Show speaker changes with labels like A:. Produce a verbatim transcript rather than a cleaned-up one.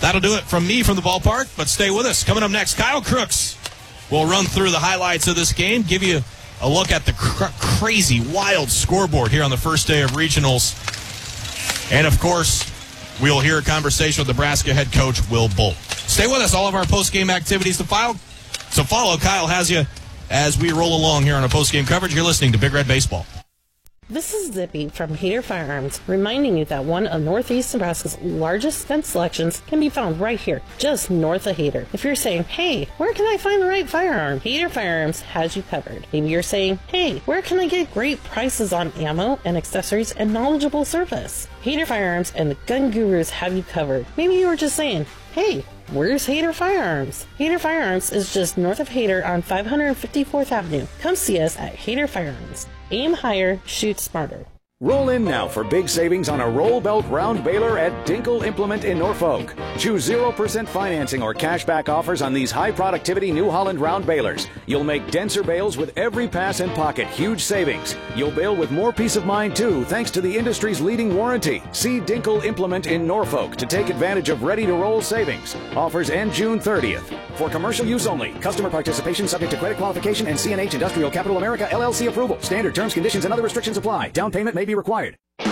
A: That'll do it from me from the ballpark, but stay with us. Coming up next, Kyle Crooks will run through the highlights of this game, give you a look at the cr- crazy, wild scoreboard here on the first day of regionals. And, of course, we'll hear a conversation with Nebraska head coach Will Bolt. Stay with us. All of our post-game activities to file. So follow Kyle has you as we roll along here on our post-game coverage. You're listening to Big Red Baseball.
B: This is Zippy from Hader Firearms, reminding you that one of Northeast Nebraska's largest gun selections can be found right here, just north of Hader. If you're saying, hey, where can I find the right firearm? Hader Firearms has you covered. Maybe you're saying, hey, where can I get great prices on ammo and accessories and knowledgeable service? Hader Firearms and the Gun Gurus have you covered. Maybe you were just saying, hey, where's Hader Firearms? Hader Firearms is just north of Hader on five hundred fifty-fourth Avenue. Come see us at Hader Firearms. Aim higher, shoot smarter.
C: Roll in now for big savings on a roll belt round baler at Dinkle Implement in Norfolk. Choose zero percent financing or cashback offers on these high productivity New Holland round balers. You'll make denser bales with every pass and pocket. Huge savings. You'll bale with more peace of mind too, thanks to the industry's leading warranty. See Dinkle Implement in Norfolk to take advantage of ready to roll savings. Offers end June thirtieth. For commercial use only. Customer participation subject to credit qualification and C N H Industrial Capital America L L C approval. Standard terms, conditions, and other restrictions apply. Down payment may be required.